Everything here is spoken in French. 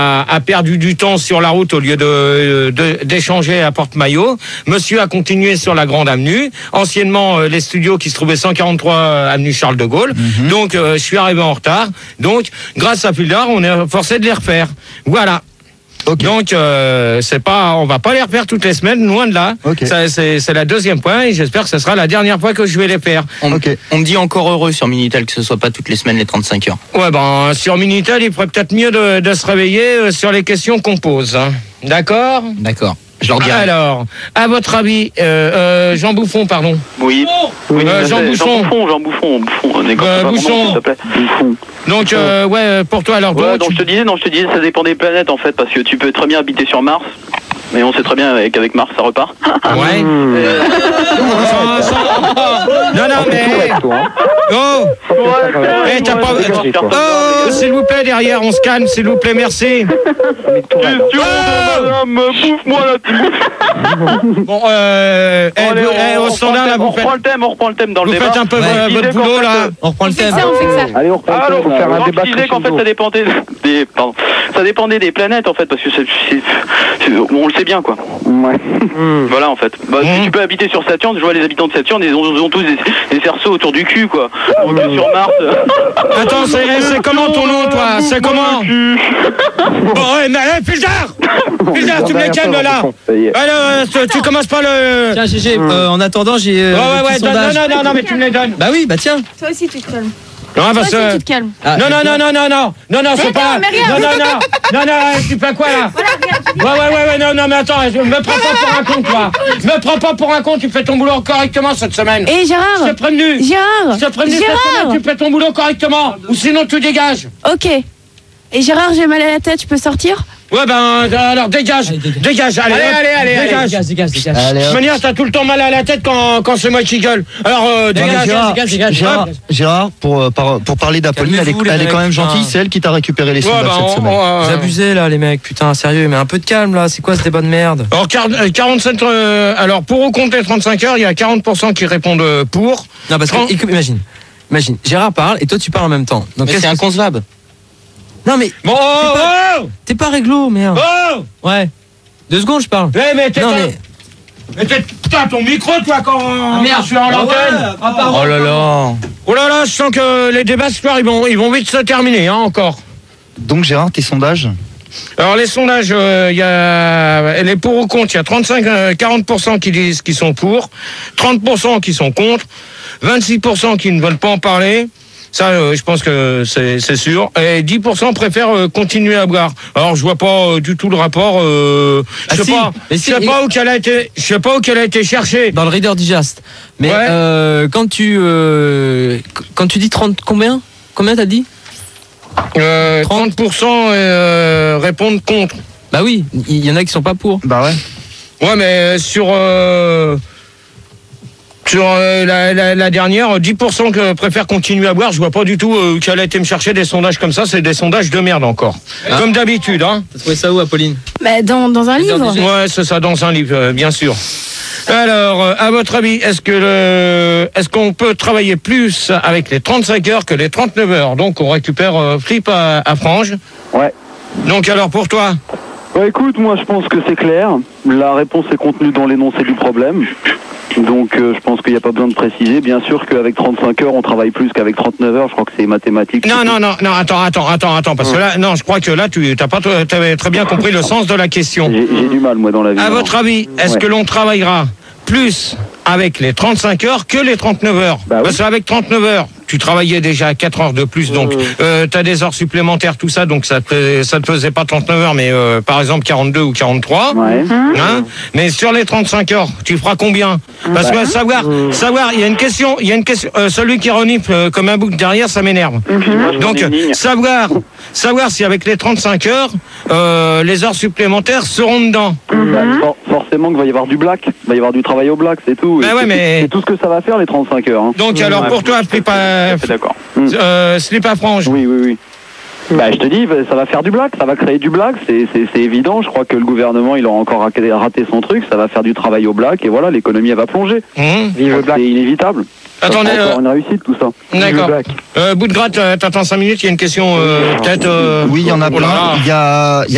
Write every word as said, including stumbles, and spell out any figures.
a perdu du temps sur la route au lieu de, de d'échanger à Porte-Maillot. Monsieur a continué sur la Grande Avenue, anciennement euh, les studios qui se trouvaient cent quarante-trois avenue Charles de Gaulle. Mm-hmm. Donc euh, je suis arrivé en retard. Donc grâce à Pildar, on est forcé de les refaire. Voilà. Okay. Donc euh, c'est pas, on va pas les refaire toutes les semaines, loin de là. Okay. Ça, c'est, c'est la deuxième fois et j'espère que ce sera la dernière fois que je vais les faire. On, okay. on me dit encore heureux sur Minitel que ce soit pas toutes les semaines les trente-cinq heures. Ouais ben sur Minitel il ferait peut-être mieux de, de se réveiller sur les questions qu'on pose. Hein. D'accord ? D'accord. Je leur dirai. Alors, à votre avis, euh, euh, Jean Bouffon, pardon. Oui. oui euh, Jean Bouchon. Jean Bouffon, Jean Bouffon, Bouffon. Euh, Bouchon. S'il te plaît. Bouffon. Donc, euh, ouais, pour toi, alors. Ouais, donc tu... je te disais, non, je te disais, ça dépend des planètes en fait, parce que tu peux très bien habiter sur Mars. Mais on sait très bien qu'avec Mars, ça repart. Ouais. euh... non, non, mais. Oh hey, t'as pas... Oh, s'il vous plaît, derrière, on se calme, s'il vous plaît, merci. Oh bouffe-moi là. Bon, euh. Allez, on, on, standard, là, on reprend le thème, on reprend le thème dans le débat. Vous faites un peu ouais. votre boulot, là. On reprend le thème. On fait ça, Allez, on reprend le thème. Alors, faire un débat. Je disais qu'en fait, ça dépendait des, pardon, ça dépendait des planètes, en fait, parce que c'est, c'est, c'est, on le sait bien, quoi. Ouais. Voilà, en fait. Bah, mmh. Si tu peux habiter sur Saturne, je vois les habitants de Saturne, ils ont, ils ont tous des, des cerceaux autour du cul, quoi. Donc, mmh. Sur Mars. Attends, c'est, c'est comment ton nom, toi? C'est comment? Bon, ouais, mais, hey, Pildar! Pildar, tu me les calmes, là! Alors, tu, tu commences pas le. Tiens, G G, euh, en attendant, j'ai. Euh, ouais, ouais, ouais, donne, non, non, non, non, mais tu me les donnes. Bah oui, bah tiens. Toi aussi, tu te calmes. Non, parce Toi que. aussi, tu te calmes. Ah, non, non, non, non, non, non, non, non, c'est mais pas. Non, mais rien. Non, non, non, non, non, tu fais quoi là? Voilà, regarde. Ouais, ouais, ouais, ouais, non, non, mais attends, me prends pas pour un con, toi. Me prends pas pour un con, tu fais ton boulot correctement cette semaine. Et Gérard. Je t'ai prévenu. Gérard. Je t'ai prévenu cette semaine, tu fais ton boulot correctement. Ou sinon, tu dégages. Ok. Et Gérard, j'ai mal à la tête, je peux sortir? Ouais, ben, alors dégage, allez, dégage. dégage, allez, allez, allez, allez, dégage, dégage, dégage, dégage. De toute manière, t'as tout le temps mal à la tête quand, quand c'est moi qui gueule. Alors, euh, dégage, Gérard, dégage, dégage, Gérard, Gérard, pour, pour, pour parler d'Apolline, elle est, elle est quand même gentille, c'est elle qui t'a récupéré les sondages ouais, bah, cette on, semaine. on, euh... Vous abusez là, les mecs, putain, sérieux, mais un peu de calme là, c'est quoi ce débat de merde? Alors, quarante-sept, euh, alors, pour ou contre les trente-cinq heures, il y a quarante pour cent qui répondent pour. Non, parce que, écoute, imagine, imagine, Gérard parle et toi tu parles en même temps. Donc, c'est inconcevable. Non mais. Bon, oh, t'es, pas, oh t'es pas réglo, merde. Oh Ouais. Deux secondes, je parle. Ouais, mais t'es non, pas... mais. Mais t'es, t'as ton micro, toi, quand ah, merde, je suis en ah, l'antenne. Ouais, ah, oh là là. Oh là là, je sens que les débats ce soir, ils vont, ils vont vite se terminer, hein, encore. Donc, Gérard, tes sondages? Alors, les sondages, il euh, y a les pour ou contre, il y a trente-cinq, quarante pour cent qui disent qu'ils sont pour, trente pour cent qui sont contre, vingt-six pour cent qui ne veulent pas en parler. Ça, euh, je pense que c'est, c'est sûr. Et dix pour cent préfèrent euh, continuer à boire. Alors, je vois pas euh, du tout le rapport. Euh, ah, je sais si, pas. Je sais si, pas où qu'elle a été. Je sais pas où qu'elle a été cherchée. Dans le Reader Digest. Mais ouais. euh, quand tu euh, quand tu dis trente combien combien t'as dit euh, trente pour cent euh, répondent contre. Bah oui, il y en a qui sont pas pour. Bah ouais. Ouais, mais sur. Euh, Sur euh, la, la, la dernière, dix pour cent que préfèrent continuer à boire. Je vois pas du tout euh, qu'elle a été me chercher des sondages comme ça. C'est des sondages de merde encore. Ah. Comme d'habitude, hein. T'as trouvé ça où, Apolline? Bah, dans, dans un livre. Ouais, c'est ça, dans un livre, euh, bien sûr. Alors, euh, à votre avis, est-ce que le, est-ce qu'on peut travailler plus avec les trente-cinq heures que les trente-neuf heures? Donc, on récupère euh, Flip à, à Frange. Ouais. Donc, alors, pour toi? Bah, écoute, moi, je pense que c'est clair. La réponse est contenue dans l'énoncé du problème. Donc euh, je pense qu'il n'y a pas besoin de préciser. Bien sûr qu'avec trente-cinq heures, on travaille plus qu'avec trente-neuf heures. Je crois que c'est mathématique. Non, non, non, non, attends, attends, attends, attends, parce que là, non, je crois que là, tu n'as pas t'avais très bien compris le sens de la question. J'ai, j'ai du mal, moi, dans la vie. À non. votre avis, est-ce ouais. que l'on travaillera plus avec les trente-cinq heures que les trente-neuf heures? Bah oui. Parce qu'avec trente-neuf heures, tu travaillais déjà quatre heures de plus, donc euh, tu as des heures supplémentaires, tout ça, donc ça te, ça te faisait pas trente-neuf heures, mais euh, par exemple quarante-deux ou quarante-trois. Ouais. Hein, mais sur les trente-cinq heures, tu feras combien? Parce bah. que savoir, savoir, il y a une question, il y a une question. Euh, celui qui renifle euh, comme un bouc derrière, ça m'énerve. Mm-hmm. Donc savoir, savoir si avec les trente-cinq heures, euh, les heures supplémentaires seront dedans. Mm-hmm. Bah, for- forcément qu'il va y avoir du black, il va y avoir du travail au black, c'est tout. Bah et ouais, c'est, mais... c'est tout ce que ça va faire les trente-cinq heures. Hein. Donc alors ouais, pour toi, Flip à, d'accord. euh, Slip à Frange. Oui, oui, oui. Bah, je te dis, ça va faire du black, ça va créer du black, c'est, c'est, c'est évident. Je crois que le gouvernement, il aura encore raté son truc, ça va faire du travail au black, et voilà, l'économie, elle va plonger. Mmh. Vive le black. C'est inévitable. Attendez, ça euh... une réussite, tout ça. D'accord. Euh, bout de gratte, t'attends cinq minutes, il y a une question, euh, peut-être... Euh... Oui, il y en a oh plein. Il y a...